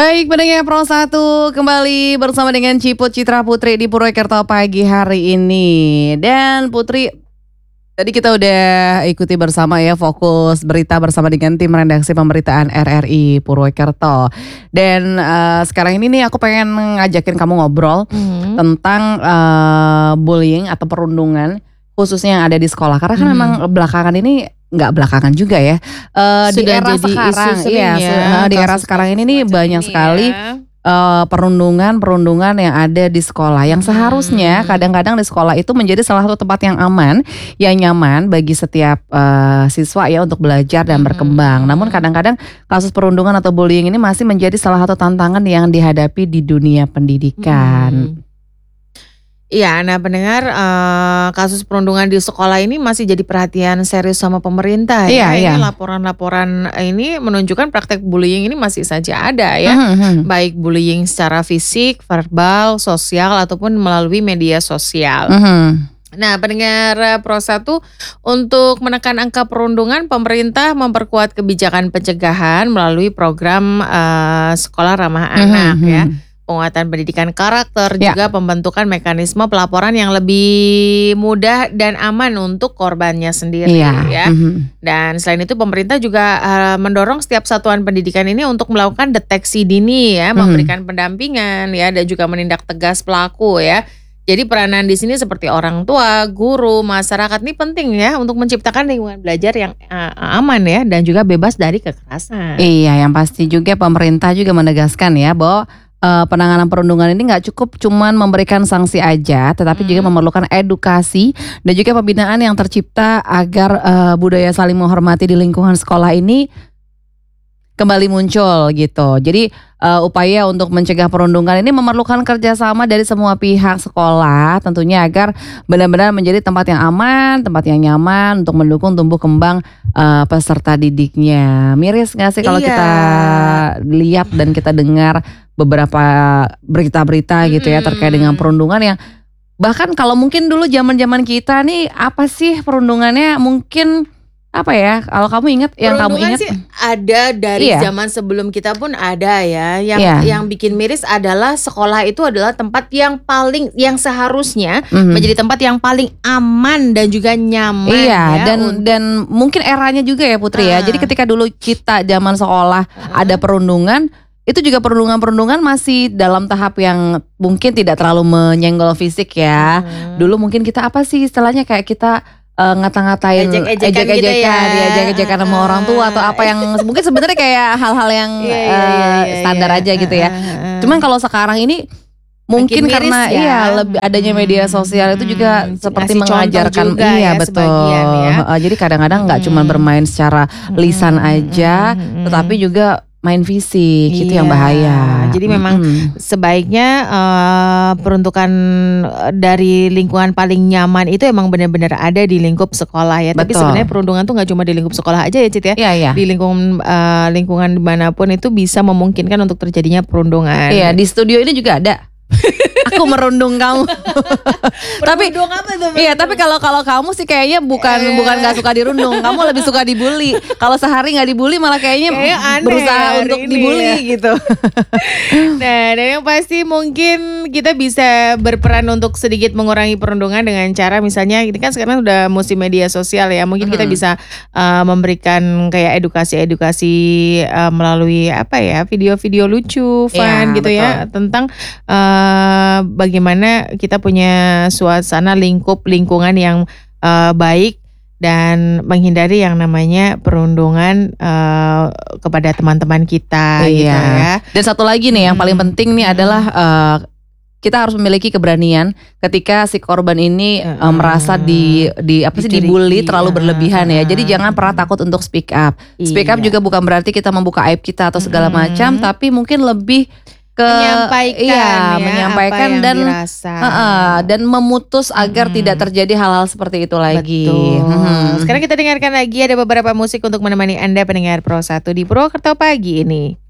Baik, pendengar Pro 1 kembali bersama dengan Ciput Citra Putri di Purwokerto pagi hari ini. Dan Putri, tadi kita udah ikuti bersama ya fokus berita bersama dengan tim redaksi pemberitaan RRI Purwokerto. Dan sekarang ini nih aku pengen ngajakin kamu ngobrol tentang bullying atau perundungan khususnya yang ada di sekolah. Karena kan memang belakangan ini, nggak belakangan juga ya, di era sekarang, di era sekarang ini nih banyak sekali perundungan yang ada di sekolah yang seharusnya kadang-kadang di sekolah itu menjadi salah satu tempat yang aman, yang nyaman bagi setiap siswa ya untuk belajar dan berkembang. Namun kadang-kadang kasus perundungan atau bullying ini masih menjadi salah satu tantangan yang dihadapi di dunia pendidikan. Iya, nah pendengar, kasus perundungan di sekolah ini masih jadi perhatian serius sama pemerintah ya. Ini laporan-laporan ini menunjukkan praktek bullying ini masih saja ada ya. Baik bullying secara fisik, verbal, sosial ataupun melalui media sosial. Nah, pendengar Pro 1, untuk menekan angka perundungan, pemerintah memperkuat kebijakan pencegahan melalui program sekolah ramah anak ya. Penguatan pendidikan karakter, juga pembentukan mekanisme pelaporan yang lebih mudah dan aman untuk korbannya sendiri ya. Dan selain itu pemerintah juga mendorong setiap satuan pendidikan ini untuk melakukan deteksi dini ya, memberikan pendampingan ya, dan juga menindak tegas pelaku ya. Jadi peranan di sini seperti orang tua, guru, masyarakat ini penting ya untuk menciptakan lingkungan belajar yang aman ya, dan juga bebas dari kekerasan. Iya, yang pasti juga pemerintah juga menegaskan ya bahwa penanganan perundungan ini nggak cukup cuman memberikan sanksi aja, tetapi juga memerlukan edukasi dan juga pembinaan yang tercipta agar budaya saling menghormati di lingkungan sekolah ini kembali muncul gitu. Jadi upaya untuk mencegah perundungan ini memerlukan kerjasama dari semua pihak sekolah tentunya agar benar-benar menjadi tempat yang aman, tempat yang nyaman untuk mendukung tumbuh kembang peserta didiknya. Miris nggak sih kalau kita lihat dan kita dengar beberapa berita-berita gitu ya terkait dengan perundungan yang bahkan kalau mungkin dulu zaman-zaman kita nih apa sih perundungannya mungkin apa ya, kalau kamu ingat yang kamu ingat sih ada dari zaman sebelum kita pun ada ya. Yang bikin miris adalah sekolah itu adalah tempat yang seharusnya menjadi tempat yang paling aman dan juga nyaman dan mungkin eranya juga ya Putri ya. Jadi ketika dulu kita zaman sekolah ada perundungan, itu juga perundungan masih dalam tahap yang mungkin tidak terlalu menyenggol fisik ya. Dulu mungkin kita apa sih istilahnya kayak kita ngata-ngatain, ejek-ejekan sama orang tua atau apa yang mungkin sebenarnya kayak hal-hal yang standar aja gitu ya. Cuman kalau sekarang ini mungkin karena lebih adanya media sosial itu juga seperti mengajarkan jadi kadang-kadang nggak cuma bermain secara lisan aja, tetapi juga main fisik, itu yang bahaya. Jadi memang sebaiknya peruntukan dari lingkungan paling nyaman itu emang benar-benar ada di lingkup sekolah ya. Tapi sebenarnya perundungan tuh nggak cuma di lingkup sekolah aja ya Cit ya. Di lingkungan dimanapun itu bisa memungkinkan untuk terjadinya perundungan. Iya, di studio ini juga ada. Aku merundung kamu. Tapi apa tuh? Iya, tapi kalau kamu sih kayaknya bukan nggak suka dirundung, kamu lebih suka dibully. Kalau sehari nggak dibully malah kayaknya berusaha untuk dibully gitu. Nah, dan yang pasti mungkin kita bisa berperan untuk sedikit mengurangi perundungan dengan cara misalnya ini kan sekarang udah musim media sosial ya. Mungkin kita bisa memberikan kayak edukasi melalui apa ya, video-video lucu, fun gitu ya, tentang bagaimana kita punya suasana lingkungan yang baik dan menghindari yang namanya perundungan kepada teman-teman kita gitu ya. Dan satu lagi nih yang paling penting nih adalah kita harus memiliki keberanian ketika si korban ini merasa dibully terlalu berlebihan ya. Jadi jangan pernah takut untuk speak up. Speak up juga bukan berarti kita membuka aib kita atau segala macam, tapi mungkin lebih menyampaikan dan memutus agar tidak terjadi hal-hal seperti itu lagi. Sekarang kita dengarkan lagi ada beberapa musik untuk menemani Anda pendengar Pro 1 di Purwokerto pagi ini.